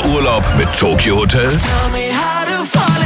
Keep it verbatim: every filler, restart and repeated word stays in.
Urlaub mit Tokyo Hotel? Tell me how to fall